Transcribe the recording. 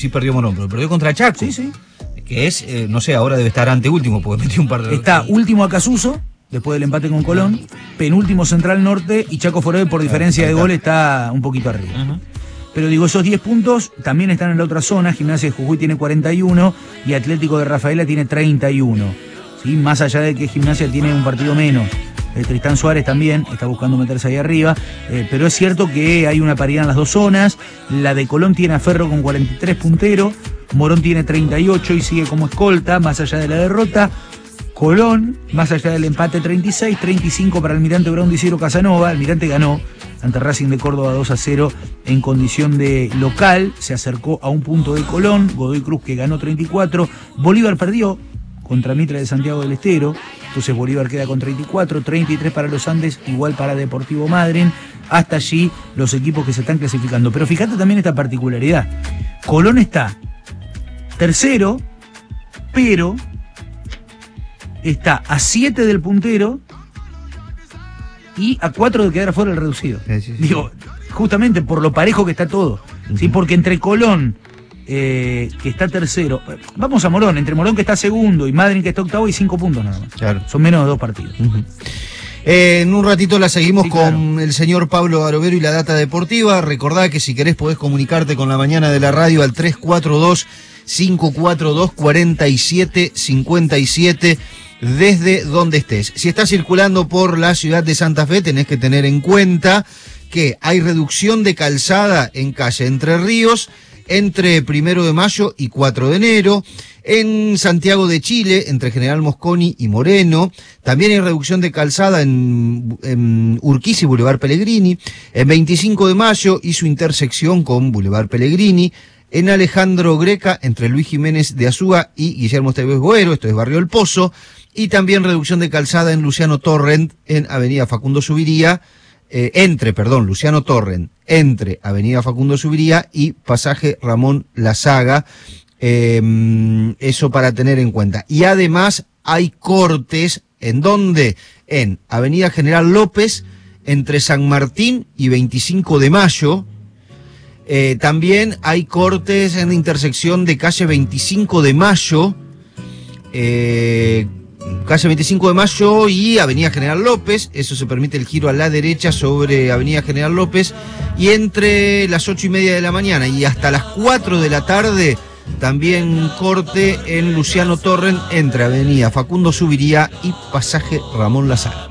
Sí perdió Morón, pero perdió contra Chaco. Sí, sí. Que es, no sé, ahora debe estar anteúltimo porque metió un par de... Está último Acasuso, después del empate con Colón, penúltimo Central Norte y Chaco Forever por diferencia de gol está un poquito arriba. Pero digo, esos 10 puntos también están en la otra zona. Gimnasia de Jujuy tiene 41 y Atlético de Rafaela tiene 31. ¿Sí? Más allá de que Gimnasia tiene un partido menos. Tristán Suárez también está buscando meterse ahí arriba, pero es cierto que hay una paridad en las dos zonas. La de Colón tiene a Ferro con 43 puntero, Morón tiene 38 y sigue como escolta, más allá de la derrota. Colón, más allá del empate, 36, 35 para Almirante Brown de Isidro Casanova. Almirante ganó ante Racing de Córdoba 2-0 en condición de local, se acercó a un punto de Colón. Godoy Cruz, que ganó 34, Bolívar perdió contra Mitra de Santiago del Estero, entonces Bolívar queda con 34, 33 para los Andes, igual para Deportivo Madryn. Hasta allí los equipos que se están clasificando. Pero fíjate también esta particularidad. Colón está tercero, pero está a 7 del puntero y a 4 de quedar afuera el reducido. Sí. Digo, justamente por lo parejo que está todo. ¿Sí? Porque entre Colón, que está tercero, vamos a Morón, entre Morón que está segundo y Madryn que está octavo, y 5 puntos nada más. Claro. Son menos de 2 partidos. En un ratito la seguimos con el señor Pablo Barovero y la data deportiva. Recordá que si querés podés comunicarte con la mañana de la radio al 342-542-4757 desde donde estés. Si estás circulando por la ciudad de Santa Fe, tenés que tener en cuenta que hay reducción de calzada en calle Entre Ríos entre 1 de mayo y 4 de enero, en Santiago de Chile, entre General Mosconi y Moreno. También hay reducción de calzada en Urquiza y Boulevard Pellegrini, en 25 de mayo y su intersección con Boulevard Pellegrini, en Alejandro Greca, entre Luis Jiménez de Azúa y Guillermo Esteves Boero, esto es Barrio El Pozo, y también reducción de calzada en Luciano Torrent, en Avenida Facundo Subiría, Luciano Torrent, entre Avenida Facundo Subiría y Pasaje Ramón Lasaga, eso para tener en cuenta. Y además hay cortes, ¿en dónde? En Avenida General López, entre San Martín y 25 de mayo, también hay cortes en la intersección de calle 25 de mayo, calle 25 de mayo y Avenida General López. Eso se permite el giro a la derecha sobre Avenida General López, y entre las 8:30 de la mañana y hasta las 4 de la tarde también corte en Luciano Torrent entre Avenida Facundo Subiría y Pasaje Ramón Lasaga.